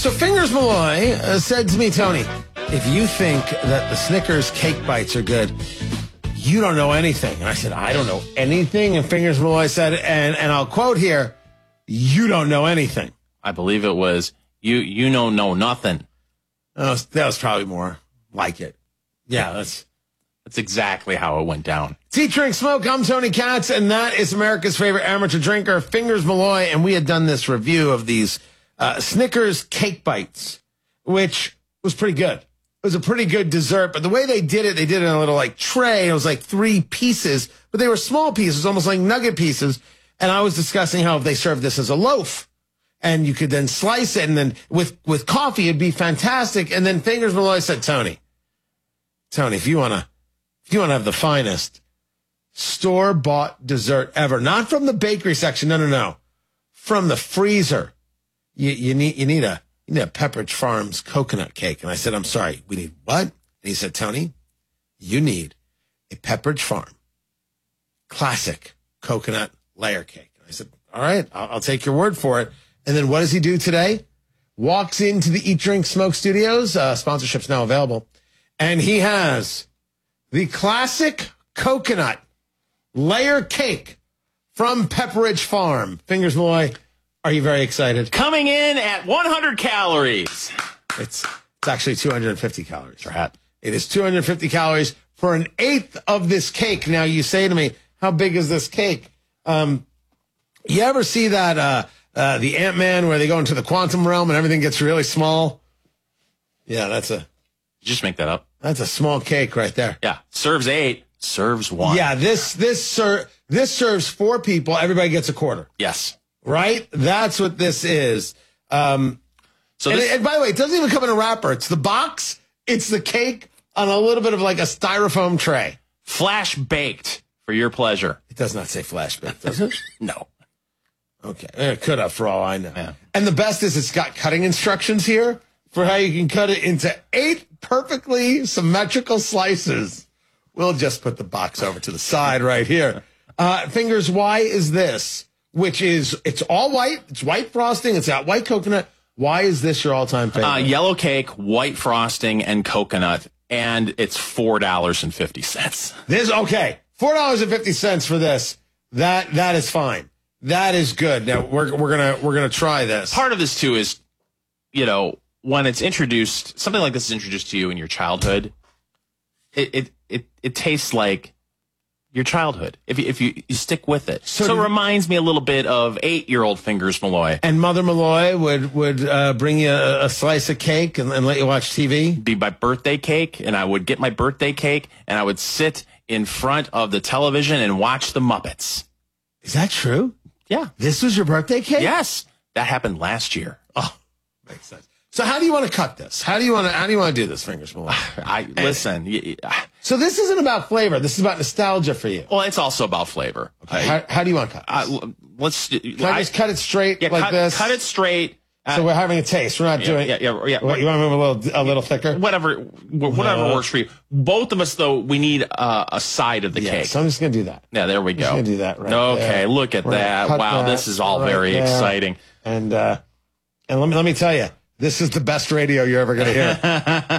So Fingers Malloy said to me, Tony, if you think that the Snickers cake bites are good, you don't know anything. And I said, I don't know anything. And Fingers Malloy said, and I'll quote here, you don't know anything. I believe it was, you know nothing. That was probably more like it. Yeah, that's exactly how it went down. It's Eat, Drink, Smoke. I'm Tony Katz, and that is America's favorite amateur drinker, Fingers Malloy. And we had done this review of these Snickers cake bites, which was pretty good. It was a pretty good dessert, but the way they did it in a little like tray. It was like 3 pieces, but they were small pieces, almost like nugget pieces. And I was discussing how if they served this as a loaf, and you could then slice it, and then with coffee, it'd be fantastic. And then Fingers Malloy said, Tony, if you wanna have the finest store-bought dessert ever, not from the bakery section, no, from the freezer, you need a Pepperidge Farms coconut cake. And I said, I'm sorry, we need what? And he said, Tony, you need a Pepperidge Farm classic coconut layer cake. And I said, all right, I'll take your word for it. And then what does he do today? Walks into the Eat, Drink, Smoke studios. Sponsorship's now available. And he has the classic coconut layer cake from Pepperidge Farm. Fingers Malloy, are you very excited? Coming in at 100 calories. It's actually 250 calories. Right. It is 250 calories for an eighth of this cake. Now, you say to me, how big is this cake? You ever see that the Ant-Man where they go into the quantum realm and everything gets really small? Yeah, Did you just make that up? That's a small cake right there. Yeah. Serves 8, serves 1. Yeah, this serves 4 people. Everybody gets a quarter. Yes. Right? That's what this is. And by the way, it doesn't even come in a wrapper. It's the box. It's the cake on a little bit of like a styrofoam tray. Flash baked for your pleasure. It does not say flash baked, does it? No. Okay. It could have, for all I know. Yeah. And the best is it's got cutting instructions here for how you can cut it into 8 perfectly symmetrical slices. We'll just put the box over to the side right here. Fingers, why is this? It's all white. It's white frosting. It's got white coconut. Why is this your all-time favorite? Yellow cake, white frosting, and coconut. And it's $4.50. Okay. $4.50 for this. That is fine. That is good. Now we're gonna try this. Part of this too is, when it's introduced, something like this is introduced to you in your childhood, it tastes like your childhood if you stick with it. So it reminds me a little bit of 8-year-old Fingers Malloy. And Mother Malloy would bring you a slice of cake and let you watch TV? Be my birthday cake, and I would get my birthday cake, and I would sit in front of the television and watch the Muppets. Is that true? Yeah. This was your birthday cake? Yes. That happened last year. Oh, makes sense. So how do you want to cut this? How do you want to do this, Fingers Malloy? Listen. So this isn't about flavor. This is about nostalgia for you. Well, it's also about flavor. Okay. How do you want to cut this? Can I just cut it straight this? Cut it straight. So we're having a taste. We're not doing. Yeah. You want to move a little thicker? Whatever works for you. Both of us, though, we need a side of the cake. So I'm just gonna do that. Yeah, there we go. I'm just gonna do that right Okay, there. look at that. Wow, this is all very exciting. And let me tell you, this is the best radio you're ever gonna hear.